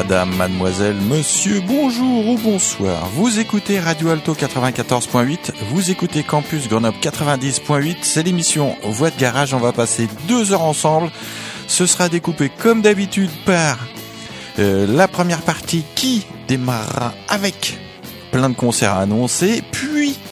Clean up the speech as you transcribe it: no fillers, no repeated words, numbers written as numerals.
Madame, mademoiselle, monsieur, bonjour ou bonsoir. Vous écoutez Radio Alto 94.8, vous écoutez Campus Grenoble 90.8, c'est l'émission Voix de Garage, on va passer 2 heures ensemble. Ce sera découpé comme d'habitude par la première partie qui démarrera avec plein de concerts à annoncer, puis